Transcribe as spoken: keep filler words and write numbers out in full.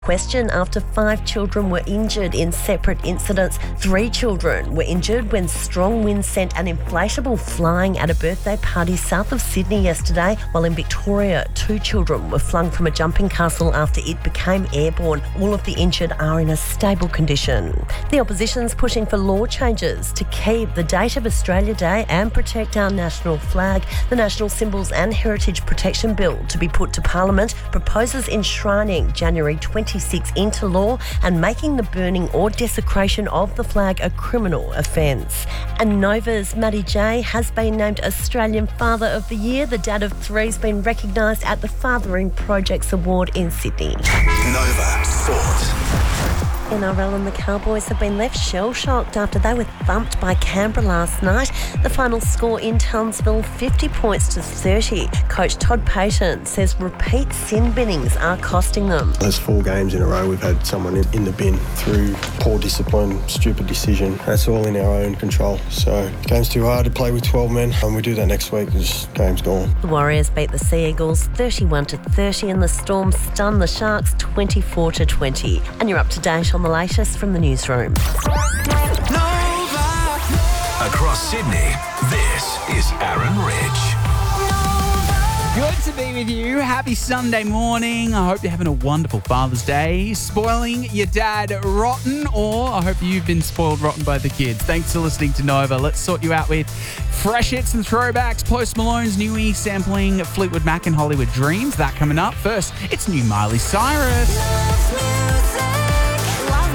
Question after five children were injured in separate incidents. Three children were injured when strong winds sent an inflatable flying at a birthday party south of Sydney yesterday, while in Victoria, two children were flung from a jumping castle after it became airborne. All of the injured are in a stable condition. The opposition's pushing for law changes to keep the date of Australia Day and protect our national flag. The National Symbols and Heritage Protection Bill to be put to Parliament proposes enshrining January twenty-sixth into law and making the burning or desecration of the flag a criminal offence. And Nova's Matty J has been named Australian Father of the Year. The dad of three has been recognised at the Fathering Projects Award in Sydney. Nova Sport. N R L and the Cowboys have been left shell-shocked after they were thumped by Canberra last night. The final score in Townsville, fifty points to thirty. Coach Todd Payton says repeat sin binnings are costing them. There's four games in a row we've had someone in, in the bin through poor discipline, stupid decision. That's all in our own control. So the game's too hard to play with twelve men, and we do that next week. This game's gone. The Warriors beat the Sea Eagles thirty-one to thirty, and the Storm stunned the Sharks twenty-four to twenty. And you're up to date on the latest from the newsroom. Nova. Across Sydney, this is Aaron Ridge. Good to be with you. Happy Sunday morning. I hope you're having a wonderful Father's Day. Spoiling your dad rotten, or I hope you've been spoiled rotten by the kids. Thanks for listening to Nova. Let's sort you out with fresh hits and throwbacks. Post Malone's newie sampling Fleetwood Mac and Hollywood Dreams. That coming up. First, it's new Miley Cyrus.